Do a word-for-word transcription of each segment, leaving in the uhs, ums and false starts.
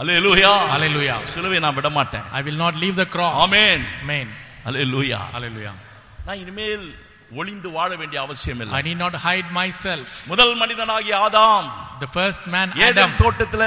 Hallelujah. Hallelujah. சிலுவை நான் விட மாட்டேன். I will not leave the cross. Amen. Amen. Hallelujah. Hallelujah. நான் இனிமேல் ஒளிந்து வாழ வேண்டிய அவசியம் இல்லை. I need not hide myself. முதல் மனிதனாகிய ஆதாம், the first man Adam, Eden தோட்டத்திலே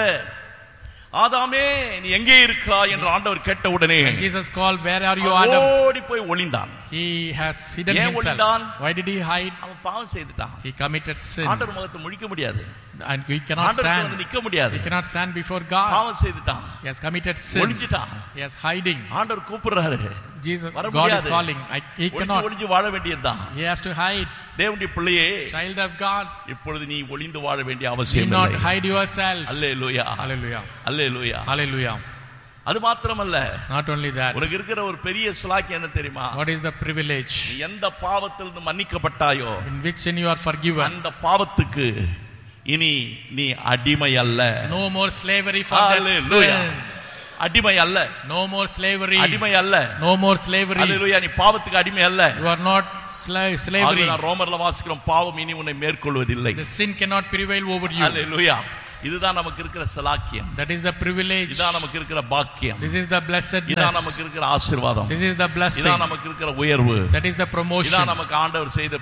ஆதாமே நீ எங்கே இருக்கிறாய் என்று ஆண்டவர் கேட்ட உடனே and Jesus called, where are you Adam? ஓடி போய் ஒளிந்தான். He has hidden ஏன் himself. ஒளிந்தான்? Why did he hide? அவன் பாவம் செய்துட்டான். He committed sin. ஆண்டவர் முகத்தை முழிக்க முடியாது. And he cannot ஆண்டவர் stand. வந்து நிக்க முடியாது. He cannot stand before God. பாவம் செய்துட்டான். He has committed sin. ஒளிஞ்சிட்டான். He is hiding. ஆண்டவர் கூப்பிடுறாரு. Jesus, God is calling. I, he cannot. ஒளிஞ்சு வாழ வேண்டியதுதான். He has to hide. தேவனுடைய பிள்ளையே, child of God, இப்பொழுது நீ ஒளிந்து வாழ வேண்டிய அவசியம் இல்லை. Do not hide yourself. Hallelujah. Hallelujah. Hallelujah. Hallelujah. அது மாத்திரமல்ல, not only that, உனக்கு இருக்கிற ஒரு பெரிய ஸ்லாக்கியம் என்ன தெரியுமா? What is the privilege? நீ எந்த பாவத்திலிருந்து மன்னிக்கப்பட்டாயோ, in which sin you are forgiven, அந்த பாவத்துக்கு இனி நீ அடிமை அல்ல. No more slavery for that sin. அடிமை அல்ல. No more slavery. அடிமை அல்ல. No more slavery. ஹalleluya. நீ பாவத்துக்கு அடிமை அல்ல. You are not slave slavery. ஆனா ரோமர்ல வாசிக்கிறோம், பாவம் இனி உன்னை மேற்கொள்வதில்லை. The sin cannot prevail over you. ஹalleluya. இதுதான் நமக்கு இருக்கிற சலாக்கியம். That is the privilege. இதுதான் நமக்கு இருக்கிற பாக்கியம். This is the blessedness. இதுதான் நமக்கு இருக்கிற ஆசீர்வாதம். This is the blessing. இதுதான் நமக்கு இருக்கிற உயர்வு. That is the promotion. இதுதான் நமக்கு ஆண்டவர் செய்த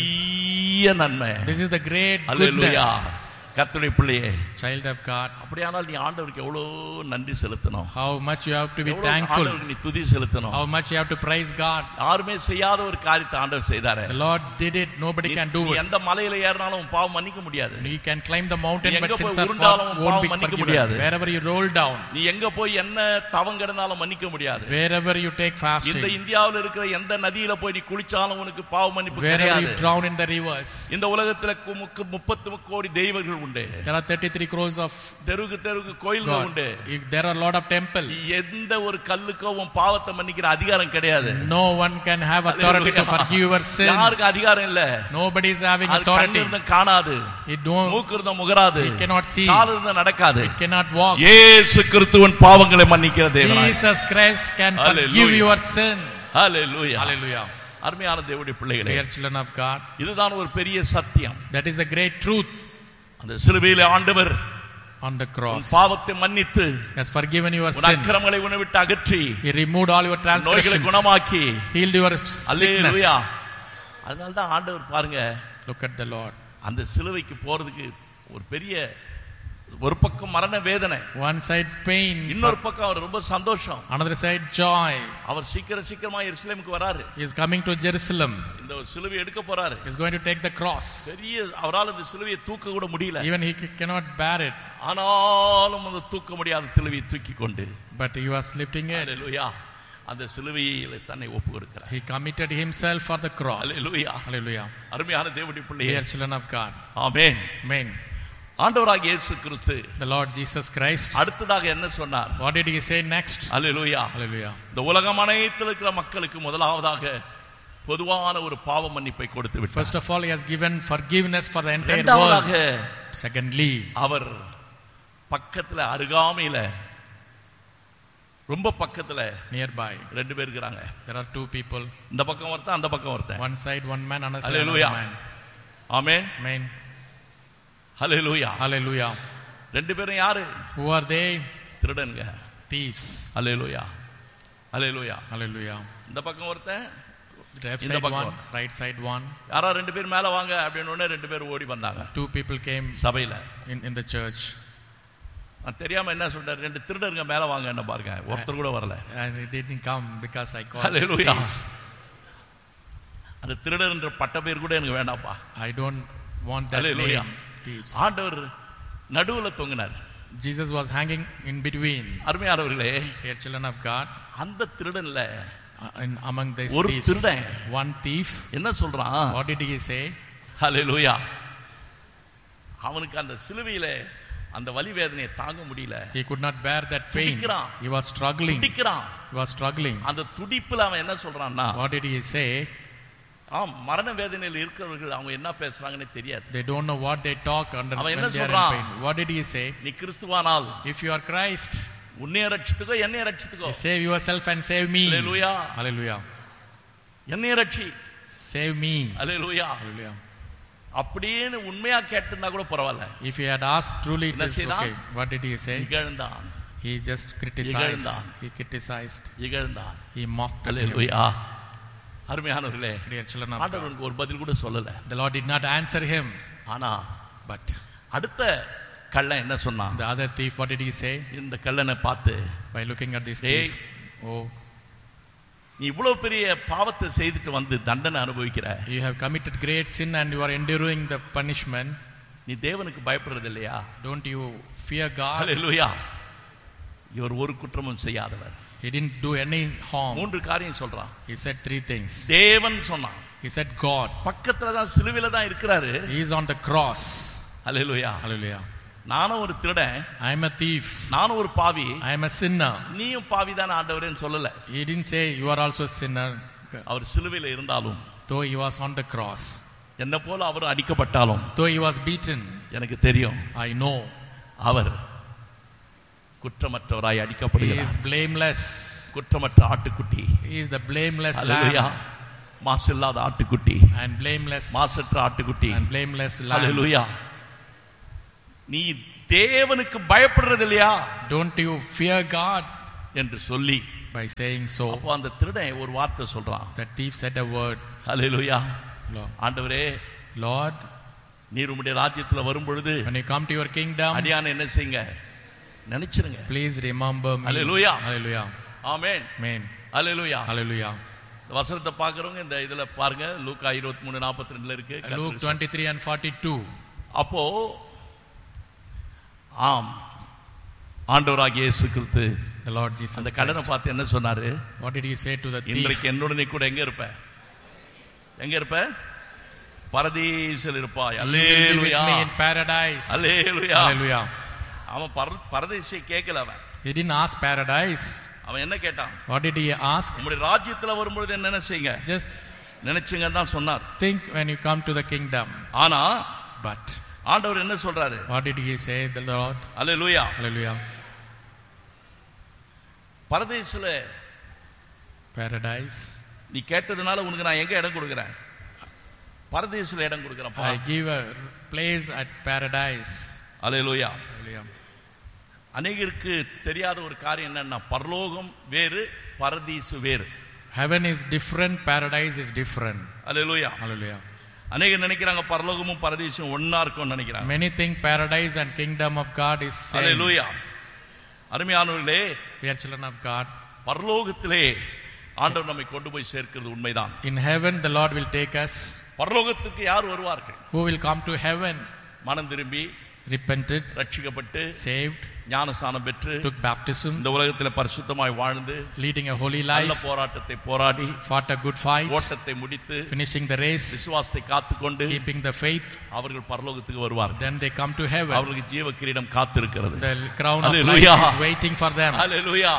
பெரிய நன்மை. This is the great Hallelujah. goodness. கர்த்தருடைய பிள்ளையே, child of God, அப்படியானால் நீ ஆண்டவருக்கு எவ்வளவு நன்றி செலுத்தணும். How much you have to be thankful. ஆண்டவருக்கு நீ துதி செலுத்தணும். How much you have to praise God. யாருமே செய்யாத ஒரு காரியத்தை ஆண்டவர் செய்தாரே. The Lord did it. Nobody can do it. எந்த மலையில ஏறினாலும் உன் பாவம் மன்னிக்க முடியாது. You can climb the mountain but sins are won't be forgiven. Wherever you roll down, நீ எங்க போய் என்ன தவம் கிடந்தாலும் மன்னிக்க முடியாது. Wherever you take fasting, இந்த இந்தியாவில் இருக்கிற எந்த நதியில போய் நீ குளிச்சாலும் உனக்கு பாவ மன்னிப்பு கிடையாது. Wherever you drown in the rivers, இந்த உலகத்துல முப்பது கோடி தெய்வங்கள் உண்டு. There are thirty-three crores of தெருக்கு தெருக்கு கோயில்கள் உண்டு. There are a lot of temples. எந்த ஒரு கல்லுக்கோ உன் பாவத்தை மன்னிக்கிற அதிகாரம் கிடையாது. No one can have authority to forgive your sin. யாருக்கு அதிகாரம் இல்ல. Nobody is having authority. கண்ணு இருந்தா காணாது. It don't. மூக்கு இருந்தா முகராது. It cannot see. கால் இருந்தா நடக்காது. It cannot walk. இயேசு கிறிஸ்துவின் பாவங்களை மன்னிக்கிற தேவன். Jesus Christ can forgive your sin. Hallelujah. Hallelujah. அருமையான தேவனுடைய பிள்ளைகளே, dear children of God, இதுதான் ஒரு பெரிய சத்தியம். That is a great truth. அந்த சிலுவையிலே ஆண்டவர் on the cross பாவத்தை மன்னித்து has forgiven your sin. அக்கிரமங்களை உன்னை விட்டு அகற்றி He removed all your transgressions. நோய்களை குணமாக்கி healed your sickness. அல்லேலூயா. அதனால தான் ஆண்டவர் பாருங்க, look at the Lord. அந்த சிலுவைக்கு போறதுக்கு ஒரு பெரிய ஒரு பக்கம் மரண வேதனை, one side pain, இன்னொரு பக்கம் அவர் ரொம்ப சந்தோஷம், another side joy. அவர் சீக்கிர சீக்கிரமா எருசலேமுக்கு வராரு. He is coming to Jerusalem. இந்த சிலுவை எடுக்க போறாரு. He is going to take the cross. பெரிய அவரால் இந்த சிலுவையை தூக்க கூட முடியல. Even he cannot bear it. ஆனாலும் அந்த தூக்க முடியாத சிலுவையை தூக்கி கொண்டு, but he was lifting it. ஹalleluya, அந்த சிலுவையிலே தன்னை ஒப்பு கொடுக்கிறார். He committed himself for the cross. Hallelujah. Hallelujah. அருமையான தேவனுடைய பிள்ளையே, dear children of God, amen. amen. ஆண்டவராகிய இயேசு கிறிஸ்து, the Lord Jesus Christ, அடுத்ததாக என்ன சொன்னார்? what did he say next? Hallelujah. Hallelujah. இந்த உலகம் அனைத்தில் இருக்கிற மக்களுக்கு முதலாவதாக பொதுவான ஒரு பாவ மன்னிப்பை கொடுத்து விட்டார். First of all, he has given forgiveness for the entire இரண்டாவதாக, world. Secondly, அவர் பக்கத்துல அருகாமையில ரொம்ப பக்கத்துல nearby ரெண்டு பேர் இருக்காங்க. there are two people. இந்த பக்கம் ஒருத்தன், அந்த பக்கம் ஒருத்தன். one side one man, another side Hallelujah. another man. ஆமென். Amen. ஹalleluya. Hallelujah. ரெண்டு பேரும் யாரு? Who are they? திருடன்க. Thieves. Hallelujah. Hallelujah. Hallelujah. இந்த பக்கம் ஒருத்தன், left இந்த side பக்கம் one, right side one. யாரா ரெண்டு பேர் மேல வாங்க அப்படின உடனே ரெண்டு பேர் ஓடி வந்தாங்க. Two people came சபையில in in the church. நான் தெரியாம என்ன சொல்றாரு, ரெண்டு திருடருங்க மேல வாங்க என்ன பாருங்க, ஒருத்தர் கூட வரல. And it didn't come because I called. Hallelujah. அந்த திருடர் என்ற பட்ட பேர் கூட எனக்கு வேண்டாம்ப்பா. I don't want that Hallelujah. name. Thieves. ஆண்டவர் நடுவுல தொங்கினார். Jesus was hanging in between. அருமையானவர்களே, Dear children of God, அந்த திருடன்ல uh, in among these ஒரு thieves, திருடன் one thief, என்ன சொல்றான்? what did he say? ஹalleluya. அவனுக்கு அந்த சிலுவையில அந்த வலி வேதனையை தாங்க முடியல. He could not bear that pain. He was struggling. துடிக்கிறான். He was struggling. அந்த துடிப்புல அவன் என்ன சொல்றான்னா, what did he say? ஆம், மரண வேதனையில் இருக்கிறவர்கள் அவங்க என்ன பேசுறாங்கன்னு தெரியாது. They don't know what they talk under அவன் when என்ன they are in சொல்றான்? pain. What did he say? நீ கிறிஸ்துவானால், if you are Christ, உன்னைய ரட்சித்துக்கோ என்னைய ரட்சித்துக்கோ. save yourself and save me. Hallelujah. Hallelujah. என்னைய ரட்சி. Save me. ஹalleluya. Hallelujah. அப்படியே உண்மையா கேட்டிருந்தா கூட பரவாயில்ல. If he had asked truly, it is okay. What did he say? இகழ்ந்தான். He just criticized. இகழ்ந்தான். He criticized. இகழ்ந்தான். He mocked at him. அல்லேலூயா. அருமையானவர்களே, Dear children of ஆண்டவர் God. உனக்கு ஒரு பதில் கூட சொல்லல. The Lord did not answer him. ஆனா But அடுத்த கள்ளன் என்ன சொன்னான்? the other thief, what did he say? இந்த கள்ளனை பார்த்து, By looking at this டேய், thief. Oh, நீ இவ்வளவு பெரிய பாவத்தை செய்துட்டு வந்து தண்டனை அனுபவிக்கிற, you have committed great sin and you are enduring the punishment. நீ தேவனுக்கு பயப்படுறது இல்லையா? Don't you fear God? அல்லேலூயா. இவர் ஒரு குற்றமும் செய்யாதவர். He didn't do any harm. மூன்று காரியம் சொல்றான். He said three things. தேவன் சொன்னான். He said God. பக்கத்துல தான் சிலுவையில தான் இருக்கிறாரு. He is on the cross. Hallelujah. Hallelujah. நானும் ஒரு திருடன், I am a thief. நானும் ஒரு பாவி, I am a sinner. நீயும் பாவிதான் ஆண்டவரேன்னு சொல்லல. He didn't say you are also a sinner. அவர் சிலுவையில இருந்தாலும், Though he was on the cross, என்ன போல அவர் அடிக்கப்பட்டாலும், though he was beaten, எனக்கு தெரியும் I know our குற்றமற்றவராய் he அடிக்கப்படுகிறார். is blameless. குற்றமற்ற ஆட்டுக்குட்டி. He is the blameless hallelujah. lamb மாசில்லாத ஆட்டுக்குட்டி, and blameless மாசற்ற ஆட்டுக்குட்டி. and blameless lamb. அல்லேலூயா. நீ தேவனுக்கு பயப்படுறது இல்லையா Don't you fear God? என்று சொல்லி, By saying so, அப்போ அந்த திருடன் ஒரு வார்த்தை சொல்றான். the thief said a word. Hallelujah. Lord, ஆண்டவரே, Lord, நீர் உம்முடைய ராஜ்யத்துல வரும் பொழுது when you come to your kingdom, அடியானை என்ன செய்யுங்க, நினைச்சிருங்க. please remember me. Hallelujah. Hallelujah. Amen. Amen. Hallelujah. Hallelujah. இந்த வசனத்தை பார்க்கறவங்க இந்த இதுல பாருங்க, லூக்கா இருபத்தி மூணு நாற்பத்தி ரெண்டுல இருக்கு. Luke twenty-three and forty-two. அப்போ ஆம், ஆண்டவராகிய இயேசு கிறிஸ்து The Lord Jesus அந்த கடனை Christ. பார்த்து என்ன சொன்னாரு? What did he say to the thief? இன்றைக்கு என்னோட நீ கூட எங்க இருப்ப? எங்க இருப்ப? பரதீசில் இருப்பாய். You will be with hallelujah. me in paradise. Hallelujah. Hallelujah. அவன் பரதீசியை கேட்கல. அவன் He didn't ask paradise. அவன் என்ன கேட்டான்? What did he ask? உம்முடைய ராஜ்யத்துல வரும்பொழுது என்ன செய்யுங்க, Just நினைச்சுங்க தான் சொன்னார். think when you come to the kingdom. ஆனா But ஆண்டவர் என்ன சொல்றாரு? what did he say, the Lord? Hallelujah. Hallelujah. பரதீசில Paradise. நீ கேட்டதுனால உனக்கு நான் எங்க இடம் கொடுக்கிறேன்? பரதீசில இடம் கொடுக்கிறேன். I give a place at paradise. Hallelujah. Hallelujah. அநேகருக்கு தெரியாத ஒரு காரியம் என்னன்னா, பரலோகம் வேறு, பரதீசு வேறு. Heaven is different, paradise is different. Hallelujah. Hallelujah. அநேகர் நினைக்கிறாங்க பரலோகமும் பரதீசும் ஒண்ணா இருக்கும்னு நினைக்கிறாங்க. Many think paradise and kingdom of God is same. அல்லேலூயா. அருமையானவர்களே, We are children of God. பரலோகத்திலே ஆண்டவர் நம்மை கொண்டு போய் சேர்க்கிறது உண்மைதான். In heaven the Lord will take us. பரலோகத்துக்கு யார் வருவார்கள்? Who will come to heaven? மனம் திரும்பி Repented, ரட்சிக்கப்பட்டு saved, ஞானஸ்நானம் பெற்று took baptism, இந்த உலகத்தில் பரிசுத்தமாய் வாழ்ந்து leading a holy நல்ல life, போராட்டத்தை போராடி fought a good fight, ஓட்டத்தை முடித்து finishing the race, விசுவாசத்தை காத்துக்கொண்டு keeping the faith. அவர்கள் பரலோகத்துக்கு வருவார்கள். Then they come to heaven. அவர்களுக்கு ஜீவ கிரீடம் காத்திருக்கிறது. The crown of Hallelujah. life is waiting for them. அல்லேலூயா.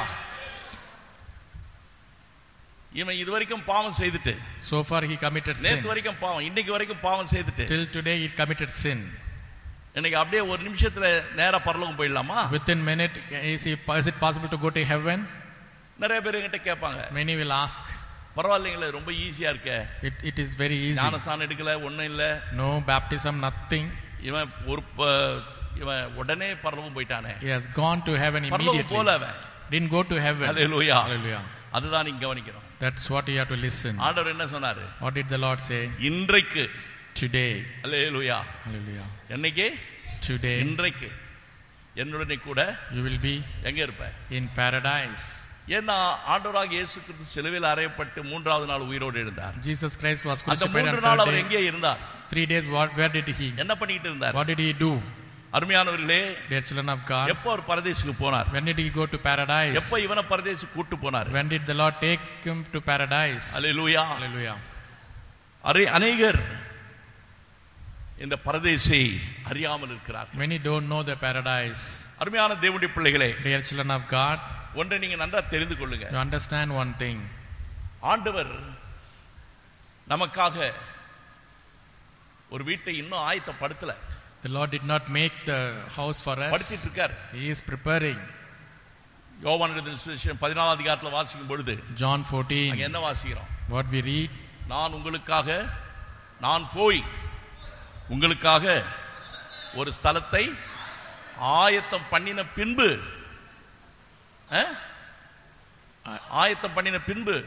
இவன் இதுவரைக்கும் பாவம் செய்துட்டு, So far he committed sin. நேத்து வரைக்கும் பாவம், இன்னைக்கு வரைக்கும் பாவம் செய்துட்டு, Till today he committed sin. இன்னைக்கு அப்படியே ஒரு நிமிஷத்துல நேரா பரலோகம் போயிடலாமா? Within minute, is, he, is it possible to go to heaven? நிறைய பேர் என்கிட்ட கேட்பாங்க, Many will ask. பரவாயில்லைங்களே ரொம்ப ஈஸியா இருக்க, It, it is very easy. ஞானஸ்நானம் எடுக்கல, ஒண்ணும் இல்ல, No baptism, nothing. இவன் ஒரு ப- இவன் உடனே பரலோகம் போயிட்டானே. He has gone to heaven பரலோகம் immediately. போல அவன். Didn't go to heaven. Hallelujah. Hallelujah. அதுதான் நீங்க கவனிக்கணும். That's what you have to listen. ஆண்டவர் என்ன சொன்னாரு? What did the Lord say? இன்றைக்கு. Today. அல்லேலூயா. Hallelujah. என்னைக்கு? Today இன்றைக்கு என்னுடனே கூட you will be எங்க இருப்ப? in paradise. ஏன்னா ஆண்டவராகிய இயேசு கிறிஸ்து சிலுவையில் அறையப்பட்டு மூன்றாவது நாள் உயிரோடு இருந்தார். Jesus Christ was அந்த crucified on மூன்று நாள் third அவர் day. எங்கே இருந்தார்? Three days, what, where did he? என்ன பண்ணிட்டு இருந்தார்? What did he do? அருமையானவர்களே, Dear children of God, எப்போ அவர் பரதேசுக்கு போனார்? when did he go to paradise? எப்போ இவனை பரதேசுக்கு கூட்டு போனார்? When did the Lord take him to paradise? Hallelujah. Hallelujah. Array அநேகர் இந்த பரதேசை அறியாமல் இருக்கிறார். Many don't know the paradise. அருமையான தேவனுடைய பிள்ளைகளே, Dear children of God, ஒன்றை நீங்க நன்றா தெரிந்து கொள்ளுங்க. you understand one thing. ஆண்டவர் நமக்காக ஒரு வீட்டை இன்னும் ஆயத்தப்படுத்தல. The Lord did not make the house for us. படுத்திட்டு இருக்கார். He is preparing. யோவான் எழுதின சுவிசேஷம் பதினாலாம் அதிகாரத்துல வாசிக்கும் பொழுது John fourteen. அங்க என்ன வாசிக்கிறோம்? What we read? நான் உங்களுக்காக நான் போய் உங்களுக்காக ஒரு ஸ்தலத்தை ஆயத்தம் பண்ணின பின்பு ஆயத்தம் பண்ணின பின்பு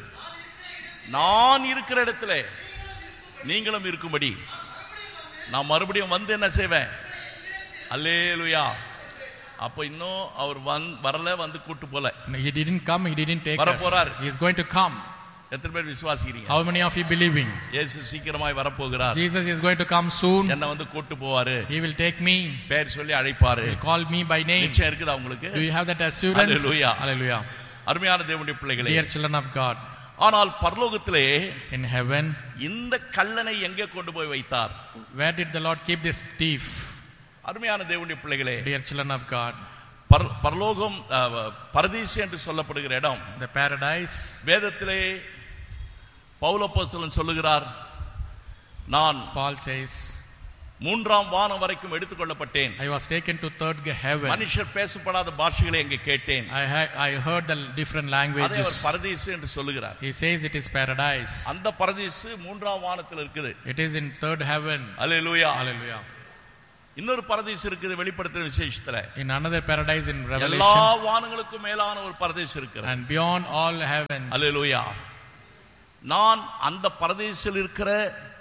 நான் இருக்கிற இடத்துல நீங்களும் இருக்கும்படி நான் மறுபடியும் வந்து என்ன செய்வேன். அல்லேலூயா. அப்ப இன்னும் அவர் வரல, வந்து கூட்டு போல. He didn't come, he didn't take வர us. போறார். He is going to come. எத்தனை பேர் விசுவாசிக்கிறீங்க? How many of you believing? இயேசு சீக்கிரமாய் வர போகிறார். Jesus is going to come soon. என்ன வந்து கூட்டு போவாரு. He will take me. பேர் சொல்லி அழைப்பாரு. He will call me by name. நிச்சயம் இருக்குதா உங்களுக்கு? Do you have that assurance? Hallelujah. Hallelujah. அருமையான தேவனுடைய பிள்ளைகளே, Dear children of God, ஆனால் பரலோகத்திலே in heaven, இந்த கல்லனை எங்கே கொண்டு போய் வைத்தார்? where did the Lord keep this thief? அருமையான தேவனுடைய பிள்ளைகளே, Dear children of God, பரலோகம் பரதீசு என்று சொல்லப்படுகிற இடம், the paradise, வேதத்திலே பவுல் அப்போஸ்தலன் சொல்லுகிறார், நான் Paul says, மூன்றாம் வானம் வரைக்கும் எடுத்துக்கொள்ளப்பட்டேன். I was taken to third heaven. மனுஷர் பேசப்படாத பாஷைகளை அங்கே கேட்டேன். I had, I heard the different languages. அதை அவர் பரதீசு என்று சொல்லுகிறார். He says it is paradise. அந்த பரதீசு மூன்றாம் வானத்தில் இருக்குது. It is in third heaven. Hallelujah. Hallelujah. இன்னொரு பரதீசு இருக்குது வெளிப்படுத்தின விசேஷத்துல. In another paradise in Revelation. எல்லா வானங்களுக்கும் மேலான ஒரு பரதீசு இருக்கிறது. And beyond all heavens. அல்லேலூயா. நான் அந்த பரதீசில் இருக்கிற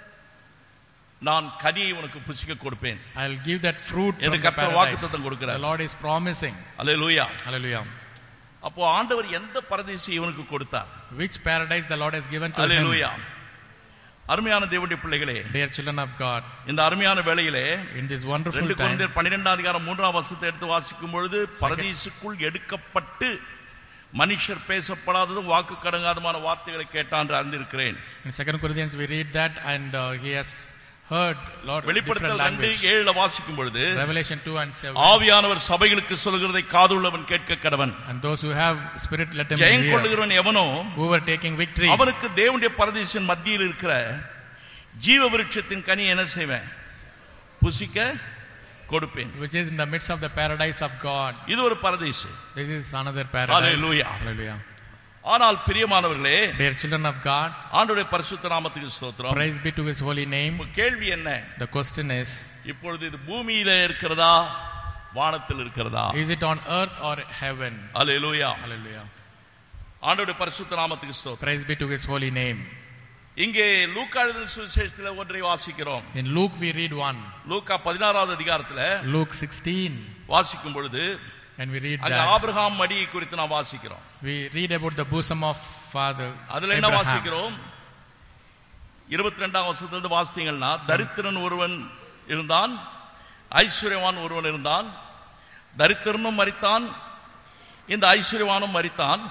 நான் கனியை உனக்கு புசிக்க கொடுப்பேன். I'll give that fruit from the கர்த்தர் paradise. வாக்குத்தத்தம் கொடுக்கிறார். The Lord is promising. Hallelujah. Hallelujah. அப்போ ஆண்டவர் எந்த பரதீசை இவனுக்கு கொடுத்தார்? Which paradise the Lord has given to him? அல்லேலூயா. அருமையான தேவனுடைய பிள்ளைகளே, Dear children of God, இந்த அருமையான வேளையிலே in this wonderful ரெண்டு time, கொரிந்தியர் பன்னிரண்டாம் அதிகாரம் மூன்றாம் வசனத்தை எடுத்து வாசிக்கும் பொழுது, பரதீசுக்குள் எடுக்கப்பட்டு மனுஷர் பேசப்படாததும் வாக்கு கடங்காதமான வார்த்தைகளை கேட்டான் என்று அறிந்திருக்கிறேன். in Second Corinthians we read that, and uh, he has heard Lord வெளிப்படுத்தல் ரெண்டு ஏழுல வாசிக்கும் பொழுது, Revelation two and seven, ஆவியானவர் சபைகளுக்கு சொல்கிறதை காதுள்ளவன் கேட்க கடவன். and those who have spirit let them Jayam hear. கொள்ளுகிறவன் எவனோ Who were taking victory, அவனுக்கு தேவனுடைய பரதீசின் மத்தியில் இருக்கிற ஜீவ விருட்சத்தின் கனி என்ன செய்வேன்? புசிக்க கொடுப்பேன். which is in the midst of the paradise of God. இது ஒரு பரதீசு. This is another paradise. Hallelujah. Hallelujah. ஆனால் பிரியமானவர்களே, Dear children of God, ஆண்டவருடைய பரிசுத்த நாமத்துக்கு ஸ்தோத்திரம். praise be to his holy name. கேள்வி என்ன? The question is, இப்பொழுது இது பூமியில இருக்கிறதா வானத்தில் இருக்கிறதா? is it on earth or heaven? Hallelujah. Hallelujah. ஆண்டவருடைய பரிசுத்த நாமத்துக்கு ஸ்தோத்திரம். Praise be to his holy name. இங்கே லூக்கா எழுதின சுவிசேஷத்தில் ஒன்றை வாசிக்கிறோம். In Luke we read one. லூக்கா பதினாறாவது அதிகாரத்துல Luke sixteen, வாசிக்கும் பொழுது, and we read அங்க that ஆபிரகாம் மடியை குறித்து நாம் வாசிக்கிறோம். we read about the bosom of father அதுல என்ன Abraham. வாசிக்கிறோம்? இருபத்தி ரெண்டாம் வசனத்திலிருந்து வாசித்தீங்கன்னா, தரித்திரன் ஒருவன் இருந்தான், ஐஸ்வர்யவான் ஒருவன் இருந்தான். தரித்திரனும் மரித்தான், இந்த ஐஸ்வர்யவானும் மரித்தான்.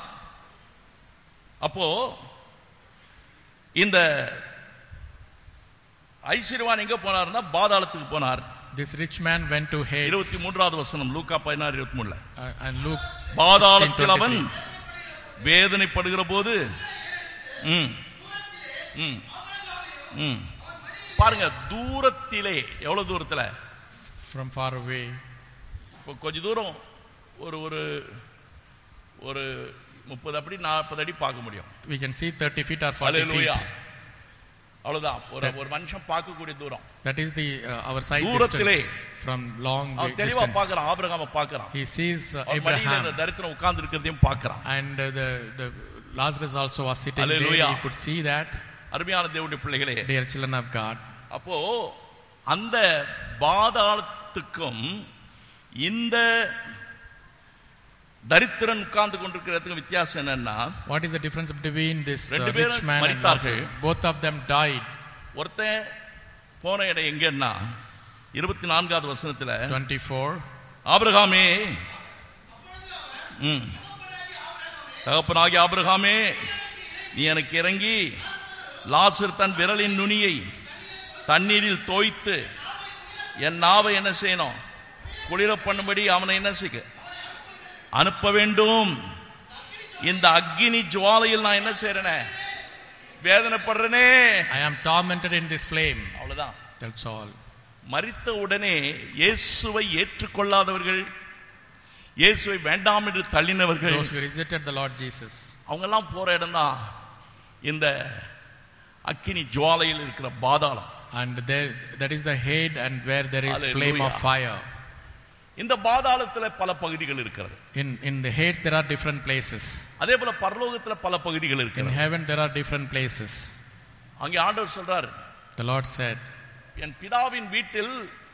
அப்போ இந்த ஐஸ்வர்யவான் எங்க போனார்னா பாதாளத்துக்கு போனார். This rich man went to Hades. இருபத்தி மூன்றாவது வசனம் லூக்கா பதினாறு இருபத்தி மூணுல, Uh, and Luke பாதாளத்தில் அவன் வேதனைப்படுகிற போது ம், ம், ம். பாருங்க, தூரத்திலே, எவ்வளவு தூரத்துல? from far away. இப்போ கொஞ்ச தூரம் ஒரு ஒரு ஒரு முப்பது அடி நாற்பது அடி பார்க்க முடியும். We can see thirty feet or forty hallelujah. feet. அவ்வளவுதான் ஒரு ஒரு மனுஷன் பார்க்கக்கூடிய தூரம். That is the uh, our sight தூரத்திலே distance from long அவன் தெளிவா distance. பார்க்கறான், ஆபிரகாமை பார்க்கறான். He sees uh, அவன் மடியில இந்த Abraham, தரித்திரம் உட்கார்ந்து இருக்கிறதையும் பார்க்கறான். and uh, the the Lazarus also was sitting Hallelujah. there. He could see that. அருமையான தேவனுடைய பிள்ளைகளே, Dear children of God, அப்போ அந்த பாதாளத்துக்கும் இந்த தரித்திரன் உட்கார்ந்து கொண்டிருக்கிறதுக்கு வித்தியாசம் என்னன்னா, what is the difference between this uh, ரெண்டு rich பேரும் man and மரித்தார்கள். Lazarus? Both of them died. ஒருத்தன் போன இடம் எங்கன்னா இருபத்தி நான்காவது வசனத்துல, twenty-four, ஆபிரகாமே, ம், தகப்பனாகிய ஆபிரகாமே, நீ எனக்கு இறங்கி லாசர் தன் விரலின் நுனியை தண்ணீரில் தோய்த்து என் நாவை என்ன செய்யணும்? குளிர பண்ணும்படி அவனை என்ன செய்ய அனுப்ப வேண்டும். இந்த அக்கினி ஜுவாலையில் நான் என்ன செய்யறேனே? வேதனைப்படுறேனே. I am tormented in this flame. அவ்வளவுதான். That's all. மரித்த உடனே இயேசுவை ஏற்றுக்கொள்ளாதவர்கள், இயேசுவை வேண்டாம் என்று தள்ளினவர்கள், Those who rejected the Lord Jesus, அவங்க எல்லாம் போற இடம் தான் இந்த அக்கினி ஜுவாலையில் இருக்கிற பாதாளம். and there, that is the head, and where there is flame of Hallelujah. fire. இந்த பாதாளத்துல பல பகுதிகள் இருக்கிறது. In in the Hades there are different places. அதே போல பரலோகத்துல பல பகுதிகள் In இருக்கிறது. heaven there are different places. அங்கே ஆண்டவர் சொல்றார், The Lord said, என் பிதாவின் வீட்டில்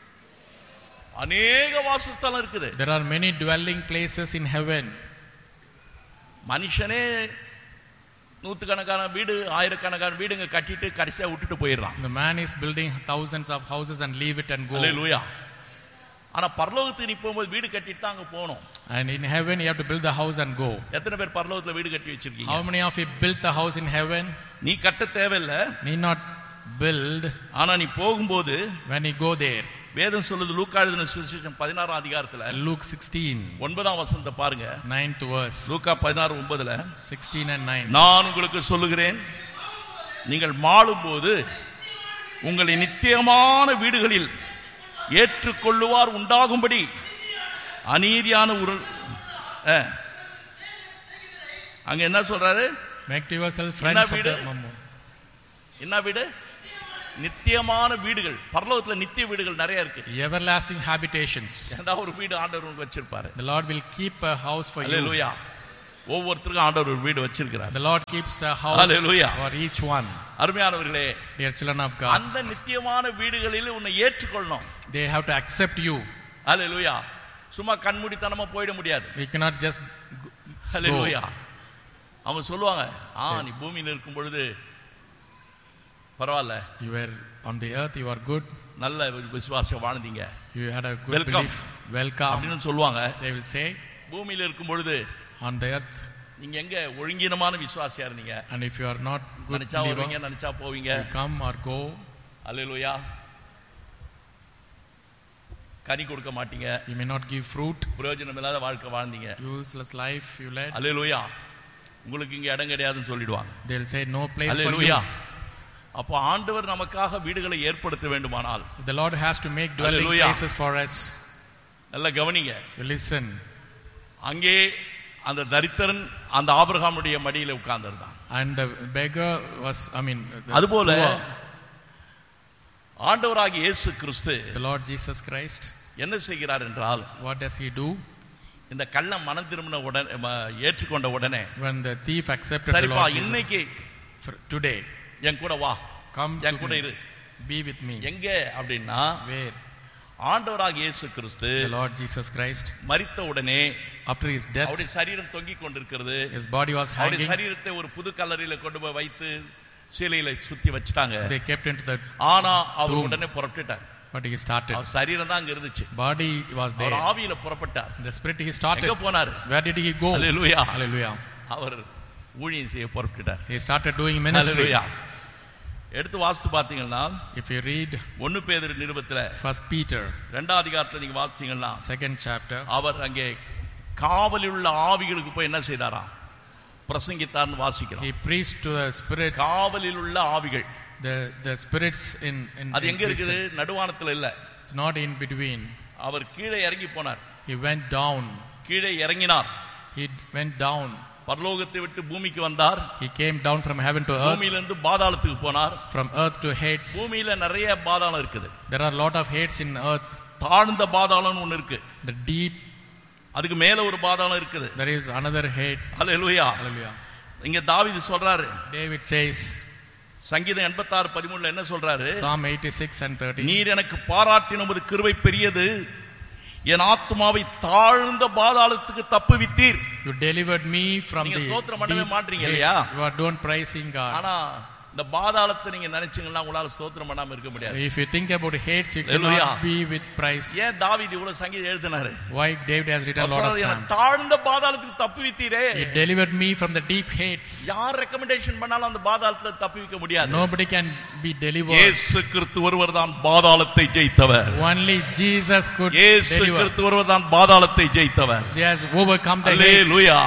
அநேக வாசஸ்தலம் இருக்குது. there are many dwelling places in heaven. மனுஷனே நூற்றுக்கணக்கான வீடு ஆயிரக்கணக்கான வீடுங்க கட்டிட்டு கடைசியா விட்டுட்டு போயிடுறான். The man is building thousands of houses and leave it and go. அல்லேலூயா. ஆனா பரலோகத்துக்கு நீ போகும்போது வீடு கட்டிட்டு தான் அங்க போகணும். And in heaven you have to build the house and go. எத்தனை பேர் பரலோகத்துல வீடு கட்டி வச்சிருக்கீங்க? How many of you built the house in heaven? நீ கட்ட தேவையில்லை. Need not build. ஆனா நீ போகும்போது When you go there, வேதம் சொல்லுது, லூக்கா எழுதின சுவிசேஷம் பதினாறாம் அதிகாரத்துல Luke sixteen, ஒன்பதாம் வசனத்தை பாருங்க. ninth verse. லூக்கா பதினாறு ஒன்பதுல, sixteen and nine. நான் உங்களுக்கு சொல்லுகிறேன், நீங்கள் மாளும்போது உங்களை நித்தியமான வீடுகளில் ஏற்றுக்கொள்ளுவார் உண்டாகும்படி அநீதியான உருள். அங்க என்ன சொல்றாரு? Make to yourself friends of the mammon. என்ன வீடு? நித்தியமான வீடுகள். பரலோகத்துல நித்திய வீடுகள் நிறைய இருக்கு. Everlasting habitations. ஏதாவது ஒரு வீடு ஆண்டவர் உங்களுக்கு வச்சிருப்பாரு. The Lord will keep a house for you. அல்லேலூயா. ஒவ்வொருத்தருக்கும் ஆண்டவர் ஒரு வீடு வச்சிருக்கிறார். The Lord keeps a house Hallelujah. for each one. அருமையானவர்களே, Dear children of God, அந்த நித்தியமான வீடுகளில் உன்னை ஏற்றுக்கொள்ளணும். they have to accept you. அல்லேலூயா. சும்மா கண்மூடித்தனமா போயிட முடியாது. We cannot just அல்லேலூயா. அவங்க சொல்லுவாங்க, ஆ நீ பூமியில இருக்கும் பொழுது பரவாயில்ல, you were on the earth, you are good, நல்ல விசுவாசம் வாழ்ந்தீங்க, you had a good Welcome. belief, welcome அப்படின்னு சொல்லுவாங்க. they will say. பூமியில இருக்கும் பொழுது on the earth, நீங்க எங்க ஒழுங்கீனமான விசுவாசியா இருந்தீங்க, and if you are not good நினைச்சா believer, வருவீங்க நினைச்சா போவீங்க. you come or go. அல்லேலூயா. கனி கொடுக்க மாட்டீங்க, you may not give fruit, பிரயோஜனம் இல்லாத வாழ்க்கை வாழ்ந்தீங்க, useless life you led. அல்லேலூயா. உங்களுக்கு இங்க இடம் கிடையாதுன்னு சொல்லிடுவாங்க. they will say no place for you. அல்லேலூயா. அப்ப ஆண்டவர் நமக்காக வீடுகளை ஏற்படுத்த வேண்டுமானால், the Lord has to make dwelling Hallelujah. places for us. நல்ல கவனிங்க. You listen. அங்கே அந்த தரித்திரன் அந்த ஆபிரகாமுடைய மடியில உட்கார்ந்திருந்தான். And the beggar was, I mean, அதுபோல ஆண்டவராகிய இயேசு கிறிஸ்து, the Lord Jesus Christ, என்ன செய்கிறார் என்றால், what does he do? இந்த கள்ளன் மனம் திரும்பின உடனே ஏற்றுக்கொண்ட உடனே, when the thief accepted the சரிப்பா Lord Jesus, இன்னைக்கு today என் கூட வா, come என் to கூட me, இரு. be with me. எங்க அப்படின்னா, where? ஆண்டவராகிய இயேசு கிறிஸ்து the Lord Jesus Christ, மரித்த உடனே after his death, அவருடைய சரீரம் தொங்கிக் கொண்டிருக்கிறது. his body was அவருடைய hanging. சரீரத்தை ஒரு புது கல்லறையில கொண்டு போய் வைத்து சீலையில சுத்தி வச்சிட்டாங்க. they kept into the ஆனா அவர் tomb. உடனே புறப்பட்டுட்டார். but he started, அவர் சரீரம் தான் அங்க இருந்துச்சு, body was அவர் there, ஆவியில புறப்பட்டார். the spirit he started. எங்க போனாரு? where did he go? Hallelujah. Hallelujah. அவர் ஊழியம் செய்ய புறப்பட்டுட்டார். he started doing ministry. அல்லேலூயா. எடுத்து வாசித்து பாத்தீங்கன்னா, if you read ஒன்னு பேதுரு நிருபத்துல first Peter இரண்டாம் அதிகாரத்துல நீங்க வாசித்தீங்கன்னா, second chapter, அவர் அங்கே காவலில் உள்ள ஆவிகளுக்கு போய் என்ன செய்தாராம்? பிரசங்கித்தார்னு வாசிக்கிறோம். he preached to the spirits, காவலில் உள்ள ஆவிகள். the the spirits in in அது எங்க இருக்குது? நடுவானத்துல இல்ல, it's not in between. அவர் கீழே இறங்கி போனார். he went down, கீழே இறங்கினார். he went down, பரலோகத்தை விட்டு பூமிக்கு வந்தார். he came down from heaven to earth, பூமியிலிருந்து பாதாளத்துக்கு போனார். from earth to Hades. பூமியில நிறைய பாதாளம் இருக்குது. there are a lot of Hades in earth. தாழ்ந்த பாதாளம் ஒன்னு இருக்கு, the deep, அதுக்கு மேல ஒரு பாதாளம் இருக்குது. there is another Hades. Hallelujah. Hallelujah. இங்க தாவீது சொல்றாரு, David says, சங்கீதம் எண்பத்தாறு பதிமூணுல என்ன சொல்றாரு? Psalm eighty-six and thirty, நீர் எனக்கு பாராட்டின உமது கிருபை பெரியது, என் ஆத்துமாவை தாழ்ந்த பாதாளத்துக்கு தப்புவித்தீர். you delivered me from நீங்க the ஸ்தோத்திரம் பண்ணவே deep மாட்டீங்க Hades. இல்லையா? you are don't praising God. ஆனா இந்த பாதாளத்தை நீங்க நினைச்சீங்கன்னா உங்களால ஸ்தோத்திரம் பண்ணாம இருக்க முடியாது. if you think about Hades, you Hallelujah. cannot be with praise. ஏன் தாவீது இவ்வளவு சங்கீதம் எழுதினாரு? why David has written a lot of psalms. தாழ்ந்த பாதாளத்துக்கு தப்புவித்தீரே. he delivered me from the deep Hades. யார் ரெக்கமெண்டேஷன் பண்ணாலும் அந்த பாதாளத்துல தப்புவிக்க முடியாது. nobody can be delivered. இயேசு கிறிஸ்து ஒருவர் தான் பாதாளத்தை ஜெயித்தவர். only Jesus could இயேசு deliver. கிறிஸ்து ஒருவர் தான் பாதாளத்தை ஜெயித்தவர். he has overcome the Hades. அல்லேலூயா.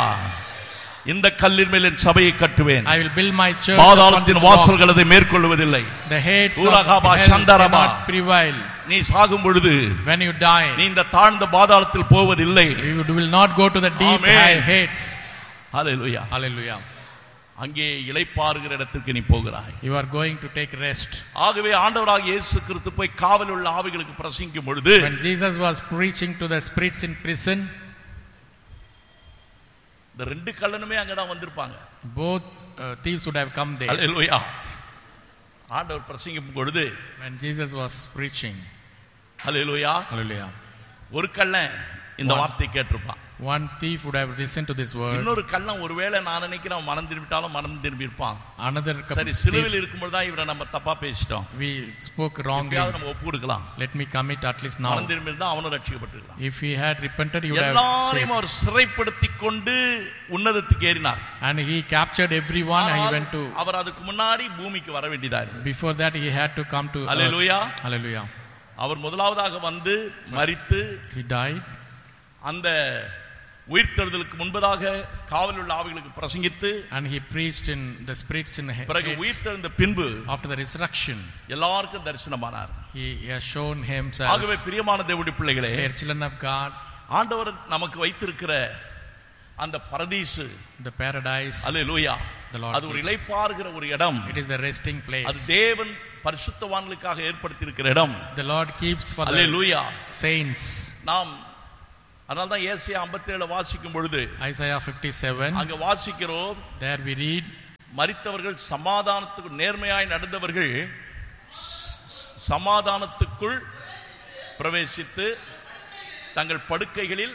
இந்த கல்லின் மேல் என் சபையை கட்டுவேன். I will build my church. பாதாளத்தின் வாசல்கள் அதை மேற்கொள்வதில்லை. the Hades of ஊரகாபா hell சந்தரபா. cannot prevail. நீ சாகும் பொழுது when you die, நீ இந்த தாழ்ந்த பாதாளத்தில் போவதில்லை. you will not go to the deep Amen. Hades. Hallelujah. hallelujah. அங்கே இளைப்பாறுகிற இடத்துக்கு நீ போகிறாய். You are going to take rest. ஆகவே ஆண்டவராகிய இயேசு கிறிஸ்து போய் காவலில் உள்ள ஆவிகளுக்கு பிரசங்கிக்கும் பொழுது, when Jesus was preaching to the spirits in prison, இந்த ரெண்டு கள்ளனுமே அங்க தான் வந்திருப்பாங்க. both uh, thieves would have come there. ஹல்லேலூயா. ஆண்டவர் பிரசங்கிக்கும் பொழுது, when Jesus was preaching, hallelujah, hallelujah, ஒரு கள்ளன் இந்த வார்த்தையை கேட்டிருப்பான். one thief would have listened to this word. இன்னொரு கள்ளன் ஒருவேளை நான் நினைக்கிறேன் மனம் திரும்பிட்டாலும் மனம் திரும்பி இருப்பான். another சரி, சிலுவையில் இருக்கும்போது தான் இவரை நம்ம தப்பா பேசிட்டோம், we spoke wrongly, நம்ம ஒப்பு கொடுக்கலாம், let me commit at least now. மனம் திரும்பி இருந்தா அவனும் ரட்சிக்கப்பட்டிருக்கலாம். if he had repented, he would have எல்லாரையும் அவர் சிறைப்படுத்தி கொண்டு உன்னதத்துக்கு ஏறினார். and he captured everyone and he went to, அவர் அதுக்கு முன்னாடி பூமிக்கு வர வேண்டியதா இருந்தது. before that he had to come to hallelujah, hallelujah. அவர் முதலாவதாக வந்து மரித்து, he died, அந்த உயிர்த்தெழுதலுக்கு முன்பதாக காவலில் உள்ள ஆவிகளுக்கு பிரசங்கித்து, and he preached in the spirits in பிறகு உயிர்த்தெழுந்த பின்பு after the resurrection எல்லாருக்கும் தரிசனமானார். he has shown himself. ஆகவே பிரியமான தேவனுடைய பிள்ளைகளே, dear children of God, ஆண்டவர் நமக்கு வைத்திருக்கிற அந்த பரதீசு, the paradise, hallelujah, the Lord, அது ஒரு இளைப்பாறுகிற ஒரு இடம். it is the resting place. அது தேவன் பரிசுத்தவான்களுக்காக ஏற்படுத்தி இருக்கிற இடம். the Lord keeps for hallelujah, the saints. நாம் அதனால தான் ஏசாயா ஐம்பத்தி ஏழு வாசிக்கும் பொழுது, Isaiah fifty-seven, அங்க வாசிக்கிறோம், there we read, மரித்தவர்கள் சமாதானத்துக்கு நேர்மையாய் நடந்தவர்கள் சமாதானத்துக்குள் பிரவேசித்து தங்கள் படுக்கைகளில்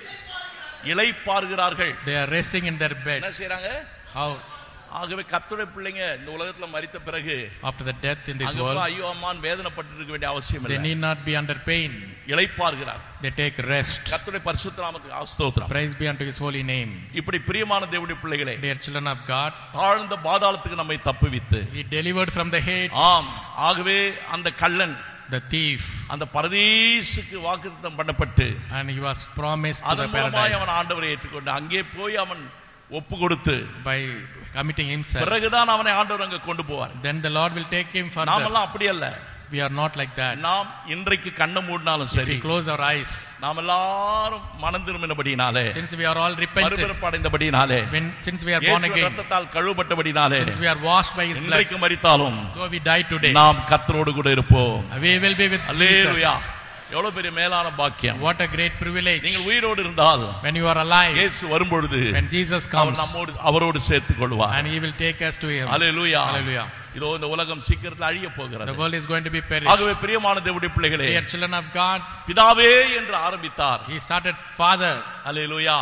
இளைப்பாறுகிறார்கள். they are resting in their beds. என்ன செய்றாங்க? how? ஆகவே கர்த்தருடைய பிள்ளைங்க இந்த உலகத்துல மரித்த பிறகு after the death in this அங்க world, ஐயோ அம்மான் வேதனைப்பட்டு இருக்க வேண்டிய அவசியம் they இல்லை. need not be under pain, இளைப்பாறுகிறார். they take rest. கர்த்தருடைய பரிசுத்த நாமத்துக்கு ஸ்தோத்திரம். praise be unto his holy name. இப்படி பிரியமான தேவனுடைய பிள்ளைகளே, dear children of God, தாழ்ந்த பாதாளத்துக்கு நம்மை தப்புவித்து, he delivered from the hates, ஆம், ஆகவே அந்த கள்ளன், the thief, அந்த பரதீசுக்கு வாக்குத்தத்தம் பண்ணப்பட்டு, and he was promised to the அதன் மூலமாய் அவன் paradise ஆண்டவரை ஏற்றுக்கொண்டு அங்கே போய் அவன் ஒப்பு கொடுத்து by committing himself. பிறகுதான் அவனை ஆண்டவர் அங்க கொண்டு போவார். then the Lord will take him further. நாமெல்லாம் அப்படி அல்ல. we are not like that. நாம் இன்றைக்கு கண்ணை மூடினாலும் if சரி, we close our eyes, நாம் எல்லாரும் மனம் திரும்பினபடினாலே, since we are all repentant, மறுபிறப்படைந்தபடினாலே, when since we are born இயேசு again, இரத்தத்தால் கழுவப்பட்டபடினாலே, since we are washed by his blood, இன்றைக்கு மரித்தாலும் though we die today, நாம் கர்த்தரோடு கூட இருப்போம். we will be with hallelujah. Jesus. எவ்வளவு பெரிய மேலான பாக்கியம். what a great privilege. நீங்கள் உயிரோடு இருந்தால், when you are alive, இயேசு வரும்பொழுது when Jesus அவர் comes, நம்மோடு அவரோடு சேர்த்துக் கொள்வார். and he will take us to him. Hallelujah. Hallelujah. இதோ இந்த உலகம் சீக்கிரத்தில் அழிய the போகிறது. world is going to be perished. ஆகவே பிரியமான தேவனுடைய பிள்ளைகளே, dear children of God, பிதாவே என்று ஆரம்பித்தார். he started Father, அல்லேலூயா.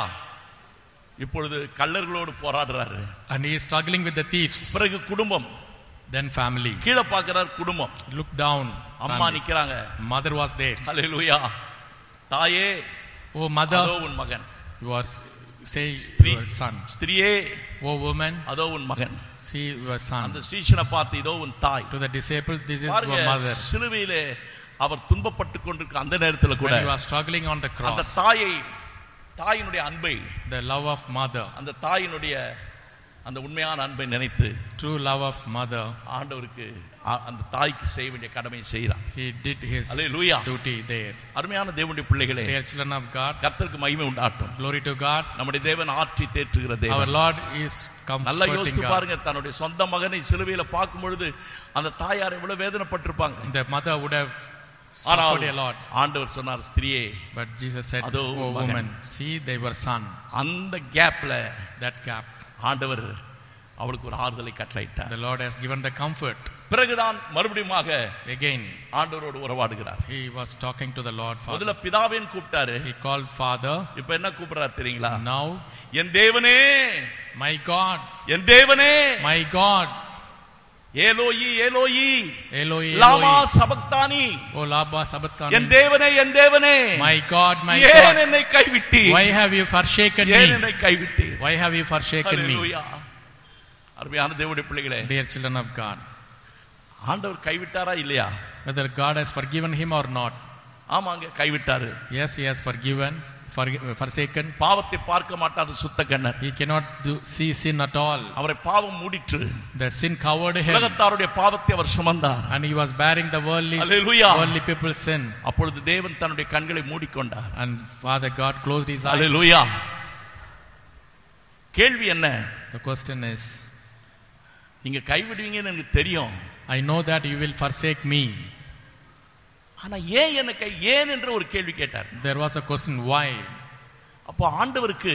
இப்பொழுது கள்ளர்களோடு போராடுறாரு. and he is struggling with the thieves. பிறகு குடும்பம், then family. கீழே பார்க்கிறார் குடும்பம், look down, அம்மா family. நிக்கிறாங்க. mother was there. அல்லேலூயா. தாயே, oh mother, அதோ உன் மகன். you are say ஸ்திரீ, your son. ஸ்திரியே, oh woman, அதோ உன் மகன். see your son. அந்த சீஷனை பார்த்து இதோ உன் தாய். to the disciples, this is பாருங்க, your mother. சிலுவையிலே அவர் துன்பப்பட்டு கொண்டிருக்கிற அந்த நேரத்தில் கூட when you are struggling on the அந்த cross, தாயை, தாயினுடைய அன்பை, the love of mother, அந்த தாயினுடைய அந்த உண்மையான அன்பை நினைத்து true love of mother, ஆண்டவருக்கு ஆ- அந்த தாய்க்கு செய்ய வேண்டிய கடமையை செய்கிறார். he did his Hallelujah. duty there. அருமையான தேவனுடைய பிள்ளைகளே, dear children of God, கர்த்தருக்கு மகிமை உண்டாட்டும். glory to God. நம்முடைய தேவன் ஆற்றி தேற்றுகிற our தேவன். Lord is நல்லா comforting யோசித்து God. பாருங்க, தன்னுடைய சொந்த மகனை சிலுவையில பார்க்கும் பொழுது அந்த தாயார் எவ்வளவு வேதனைப்பட்டிருப்பாங்க. the mother would have ஆனால் suffered a lot, ஆண்டவர் சொன்னார், ஸ்திரியே, but Jesus said, அதோ oh உன் மகன். woman, see they were son. அந்த கேப்ல that gap, ஆண்டவர் அவளுக்கு ஒரு ஆறுதலை கட்டளையிட்டார். the Lord has given the comfort. பிறகுதான் மறுபடியுமாக again ஆண்டவரோடு உறவாடுகிறார். he was talking to the Lord Father. முதல்ல பிதாவேன்னு கூப்பிட்டாரு, he called Father. இப்ப என்ன கூப்பிடுறாரு தெரியுங்களா? now என் தேவனே, my God, என் தேவனே, my God, ஏலோயி ஏலோயி Eloi, Lama Eloi, சபக்தானி, o laba sabachthani, என் தேவனே, என் தேவனே, my God, my ஏன் God, என்னை கைவிட்டீர்? why have you forsaken ஏன் me? என்னை கைவிட்டீர்? why have you forsaken me? ஹல்லேலூயா. அருமையான தேவனுடைய பிள்ளைகளே, dear children of God, ஆண்டவர் கைவிட்டாரா இல்லையா? whether God has forgiven him or not, ஆமாங்க, கைவிட்டாரு. yes, he has forgiven, for- forsaken. பாவத்தை பார்க்க மாட்டார் சுத்த கண்ணர். he cannot do, see sin at all. அவரை பாவம் மூடிற்று. the sin covered him, உலகத்தாருடைய பாவத்தை அவர் சுமந்தார். and he was bearing the worldly, Hallelujah. worldly people's sin, அப்பொழுது தேவன் தன்னுடைய கண்களை மூடிக்கொண்டார். and Father God closed his eyes. அல்லேலூயா. கேள்வி என்ன? the question is, நீங்க கைவிடுவீங்கன்னு எனக்கு தெரியும். I know that you will forsake me. ஆனா ஏன் என்ன கை ஏன் என்ற ஒரு கேள்வி கேட்டார். There was a question, why? அப்போ ஆண்டவருக்கு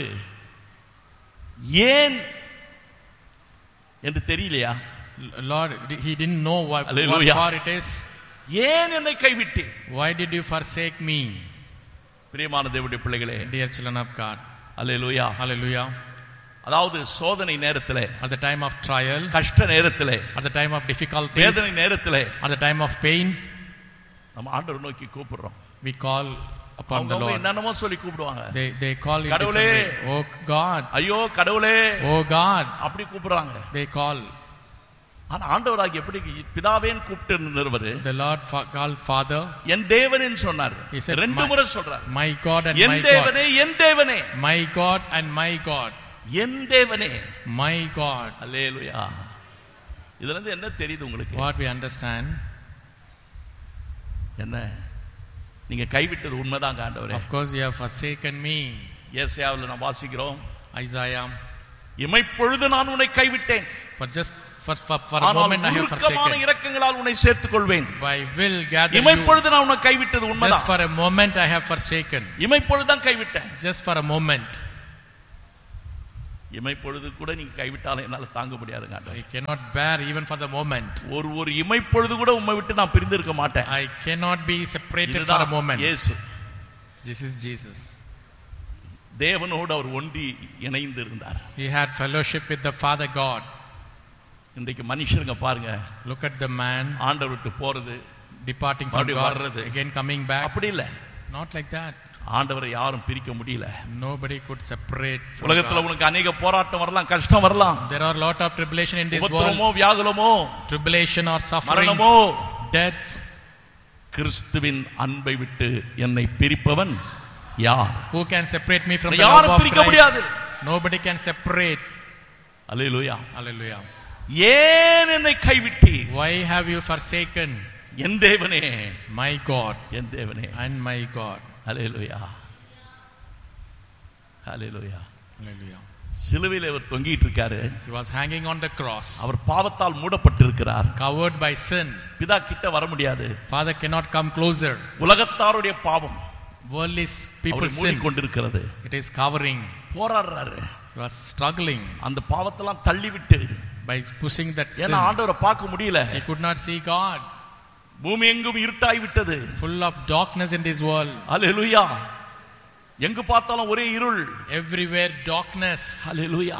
ஏன் என்று தெரியலையா? Lord, he didn't know what, what for it is. ஏன் என்னை கைவிட்டீர்? Why did you forsake me? பிரியமான தேவனுடைய பிள்ளைகளே, dear children of God, hallelujah, hallelujah. அதாவது சோதனை நேரத்திலே, at the time of trial, கஷ்ட நேரத்திலே, at the time of difficulties, வேதனை நேரத்திலே, at the time of pain, நம்ம ஆண்டவரை நோக்கி கூப்பிடுறோம். we call upon the Lord. என்னன்னமோ சொல்லி கூப்பிடுவாங்க. they they call it கடவுளே, oh God, ஐயோ கடவுளே, oh God, அப்படி கூப்பிடுறாங்க. they call. ஆனா ஆண்டவராகிய எப்படி பிதாவேன்னு கூப்பிட்டு நிறுவரு? the Lord called Father, என் தேவனேன்னு சொன்னார். ரெண்டு முறை சொல்றார். my God and my God. என் தேவனே, என் தேவனே, my God and my God, என் தேவனே, my God. அல்லேலூயா. இதுல இருந்து என்ன தெரியுது உங்களுக்கு? what we understand, என்ன நீங்க கைவிட்டது உண்மைதான் ஆண்டவரே. of course you have forsaken me. ஏசாயாவில் நாம் வாசிக்கிறோம், Isaiah, இமைப்பொழுது நான் உன்னை கைவிட்டேன், but just for for, for a moment I have forsaken. இரக்கங்களால் உன்னை சேர்த்துக் கொள்வேன். I will gather you. இமைப்பொழுது நான் உன்னை கைவிட்டது உண்மைதான். just for a moment I have forsaken. இமைப்பொழுது தான் கைவிட்டேன். just for a moment. இமைப்பொழுது கூட நீங்க கைவிட்டாலும் என்னால தாங்க முடியாதுங்க ஆண்டவரே. I cannot bear even for the moment. ஒரு ஒரு இமைப்பொழுது கூட உம்மை விட்டு நான் பிரிந்து இருக்க மாட்டேன். I cannot be separated for a moment. இயேசு, this is Jesus. தேவனோடு அவர் ஒன்றி இணைந்து இருந்தார். He had fellowship with the Father God. இன்றைக்கு மனுஷருங்க பாருங்க, look at the man, ஆண்டவர் விட்டு போறது, departing from God, again coming back. அப்படி இல்ல, not like that. ஆண்டவரை யாரும் பிரிக்க முடியல. nobody could separate. உலகத்துல உனக்கு अनेक போராட்டம் வரலாம், கஷ்டம் வரலாம். there are lot of tribulation in this world. உபத்திரமோ, வியாகுலமோ, tribulation or suffering, மரணமோ, death. கிறிஸ்துவின் அன்பை விட்டு என்னை பிரிப்பவன் யார்? who can separate me from the யாரும் love of பிரிக்க முடியாது. nobody can separate. Hallelujah, hallelujah. ஏன் என்னை கைவிட்டீர்? why have you forsaken? என் தேவனே, my God, என் தேவனே, and my God. Hallelujah, hallelujah, hallelujah. சிலுவையில் அவர் தொங்கிட்டு இருக்காரு. he was hanging on the cross. Our பாவத்தால் மூடப்பட்டிருக்கிறார். covered by sin. பிதா கிட்ட வர முடியாது. Father cannot come closer. உலகத்தாருடைய பாவம், worldly people sin, மூடிக்கொண்டிருக்கிறது. it is covering. போராடுறாரு. he was struggling அந்த பாவத்தெல்லாம் தள்ளி விட்டு, by pushing that sin. ஏன்னா ஆண்டவரை பார்க்க முடியல. he could not see God. பூமி எங்கும் இருட்டாய் விட்டது. full of darkness in this world. அல்லேலூயா, எங்கு பார்த்தாலும் ஒரே இருள். everywhere darkness. அல்லேலூயா,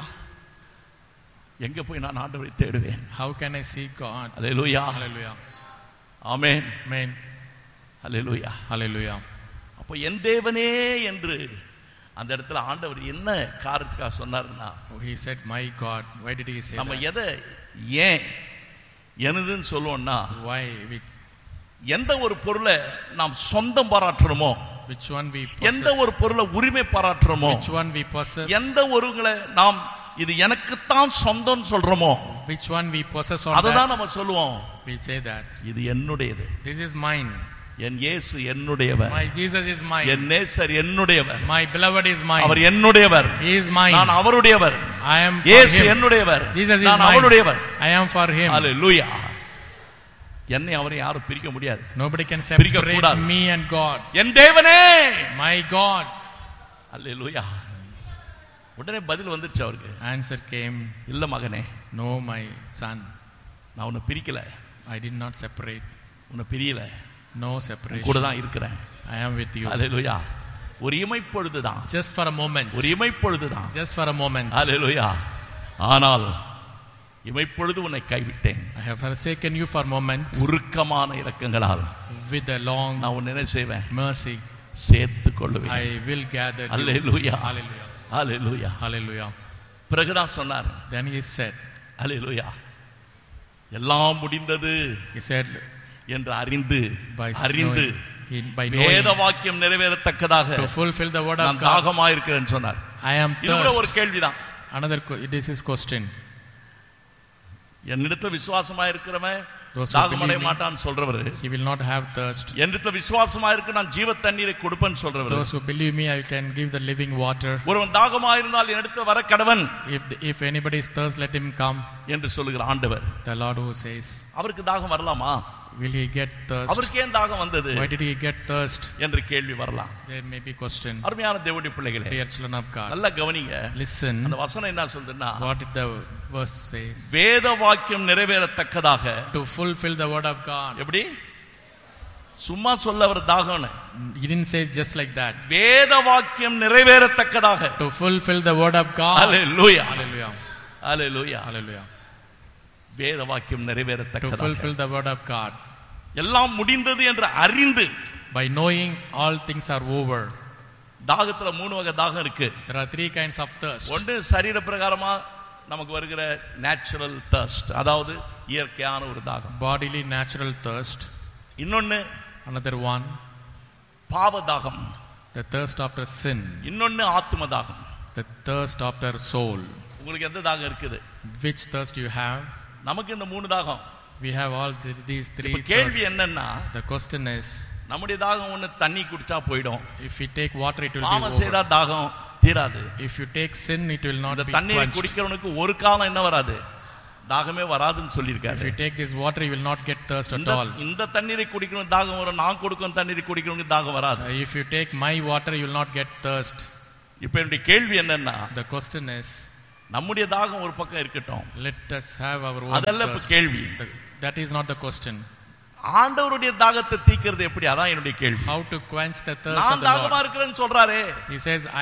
எங்க போய் நான் ஆண்டவரை தேடுவேன்? how can I see God? Hallelujah, hallelujah, amen, amen, hallelujah. hallelujah. அப்போ என் தேவனே என்று அந்த இடத்துல ஆண்டவர் என்ன காரணத்துக்காக சொன்னார்னா, he said my God. why did he say நம்ம that? எதை ஏன் எனதுன்னு சொல்லுவோம்னா, why we, எந்த ஒரு பொருளை நாம் சொந்தம் பாராட்டுறோமோ, which one we எந்த possess, ஒரு பொருளை உரிமை பாராட்டுறோமோ, which one we possess, எந்த ஒருங்களை நாம் இது எனக்குத்தான் சொந்தம் சொல்றோமோ, which one we possess on அததான் that, நம்ம சொல்லுவோம், we say that இது என்னுடையது, this is mine, என் இயேசு என்னுடையவர், my Jesus is mine, என் நேசர் என்னுடையவர், my beloved is mine, our என்னுடையவர், he is mine, நான் அவருடையவர், I am for இயேசு him, என்னுடையவர், Jesus is நான் mine, அவருடையவர், I am for him. அல்லேலூயா. என்னை அவரை யாரும் பிரிக்க முடியாது. nobody can பிரிக்க separate கூடாது. me and God. என் தேவனே, my God. அல்லேலூயா. உடனே பதில் வந்துருச்சு அவருக்கு. answer came, இல்ல மகனே, no my son, நான் உன்னை பிரிக்கல, I did not separate, உன்னை பிரியல, no கூட separation, தான் இருக்கிறேன். I am with you. அல்லேலூயா. ஒரு இமைப்பொழுதுதான், just for a moment, ஒரு இமைப்பொழுதுதான், just for a moment, அல்லேலூயா. ஆனால் இமைப்பொழுது உன்னை கைவிட்டேன், I have forsaken you for a moment, உருக்கமான இரக்கங்களால் with a long நான் உன்னை என்ன செய்வேன்? mercy, சேர்த்துக் கொள்வேன். I will gather you. Hallelujah, hallelujah, hallelujah. hallelujah. பிறகுதான் சொன்னார், then he said, அல்லேலூயா, எல்லாம் முடிந்தது he said, என்று அறிந்து by அறிந்து knowing, he, by வேத knowing, வாக்கியம் நிறைவேறத்தக்கதாக to fulfill the word of நான் God, தாகமா இருக்கிறேன்னு சொன்னார். I am இது கூட ஒரு thirst. கேள்விதான். another, this is question, என்னிடத்துல விசுவாசமா இருக்கிறவன் Those who தாகமடைய believe me, மாட்டான்னு சொல்றவர், he will not have thirst. என்னிடத்துல விசுவாசமா இருக்கு நான் ஜீவ தண்ணீரை கொடுப்பேன்னு சொல்றவர், Those who believe me, I can give the living water. ஒருவன் தாகமா இருந்தால் என்னிடத்துல வர கடவன் If the, if anybody is thirst, let him come. என்று சொல்லுகிற ஆண்டவர். The Lord who says, அவருக்கு தாகம் வரலாமா? will he get thirst? அவருக்கு ஏன் தாகம் வந்தது Why did he get thirst? என்று கேள்வி வரலாம். There may be question. அருமையான தேவனுடைய பிள்ளைகளே, Dear children of God, நல்லா கவனிங்க. listen. அந்த வசனம் என்ன சொல்லுதுன்னா, What did the verse says? வேத வாக்கியம் நிறைவேறத்தக்கதாக. To fulfill the word of God. எப்படி? சும்மா சொல்ல அவர் தாகம்னு. He didn't say just like that. வேத வாக்கியம் நிறைவேறத்தக்கதாக. To fulfill the word of God. Hallelujah. Hallelujah. Hallelujah. Hallelujah. வேத வாக்கியம் To நிறைவேறத்தக்கதாக. fulfill the word of God. எல்லாம் முடிந்தது என்று அறிந்து. By knowing all things are over. தாகத்துல மூணு வகை தாகம் இருக்கு. There are three kinds of thirst. ஒன்று சரீர பிரகாரமா நமக்கு வருகிற நேச்சுரல் thirst, அதாவது இயற்கையான ஒரு தாகம். Bodily natural thirst. இன்னொன்னு Another one, பாவ தாகம். the thirst after sin. இன்னொன்னு ஆத்ம தாகம். The thirst after soul. உங்களுக்கு எந்த தாகம் இருக்குது? Which thirst you have? நமக்கு இந்த மூணு தாகம். We have all the, these three இப்ப கேள்வி thirsts. என்னன்னா, The question is, நம்முடைய தாகம் ஒண்ணு தண்ணி குடிச்சா போயிடும். if we take water, it will be பாவம் செய்தா over. தாகம் தீராது. If you take sin, it will not இந்த be தண்ணீரை quenched. குடிக்கிறவனுக்கு ஒரு காலம் என்ன வராது, தாகமே வராதுன்னு If சொல்லியிருக்காரு. you take this water, you will not get thirst at இந்த all. இந்த தண்ணீரை குடிக்கணும் தாகம் வரும், நான் கொடுக்கும் தண்ணீரை குடிக்கணும் தாகம் வராது. Uh, If you take my water, you will not get thirst. இப்ப என்னுடைய கேள்வி என்னன்னா, The question is, நம்முடைய தாகம் ஒரு பக்கம் இருக்கட்டும், let us have our own அதல்ல இப்ப thirst. கேள்வி. The- That is not the question. ஆண்டவருடைய தாகத்தை தீக்கிறது எப்படி, அதான் என்னுடைய கேள்வி. How to quench the thirst of நான் the தாகமா Lord. இருக்கிறேன்னு சொல்றாரே, He says,